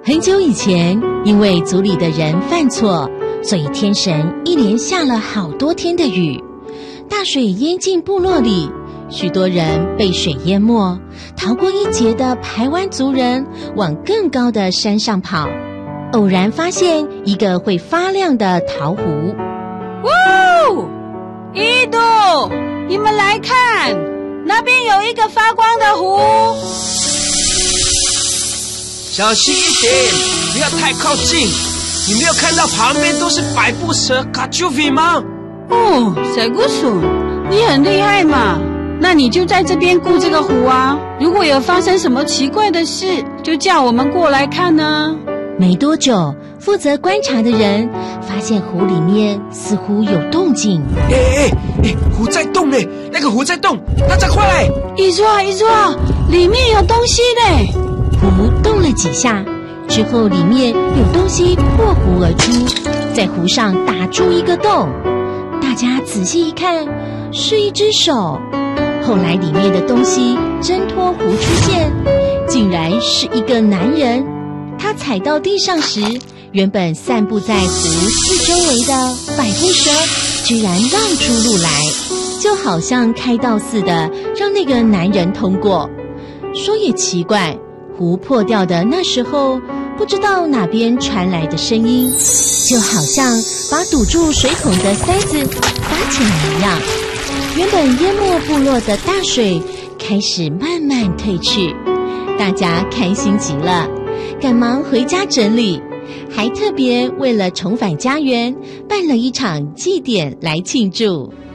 很久以前，因为族里的人犯错，所以天神一连下了好多天的雨，大水淹进部落里，许多人被水淹没，逃过一劫的排湾族人往更高的山上跑，偶然发现一个会发亮的陶壶。 哇！一度，你们来看，那边有一个发光的壶。 小心一点，不要太靠近。你没有看到旁边都是百步蛇卡丘菲吗？ 哦，小姑叔，你很厉害嘛。那你就在这边顾这个湖啊，如果有发生什么奇怪的事，就叫我们过来看啊。 没多久，负责观察的人发现湖里面似乎有动静。 湖在动呢，那个湖在动，大家快来！ 一说，里面有东西嘞。 湖动了几下之后，里面有东西破湖而出，在湖上打出一个洞。大家仔细一看，是一只手。后来里面的东西挣脱湖出现，竟然是一个男人。他踩到地上时，原本散布在湖四周围的百步蛇居然让出路来，就好像开道似的让那个男人通过。说也奇怪，湖破掉的那时候，不知道哪边传来的声音，就好像把堵住水孔的塞子拔起来一样。原本淹没部落的大水开始慢慢退去，大家开心极了，赶忙回家整理，还特别为了重返家园办了一场祭典来庆祝。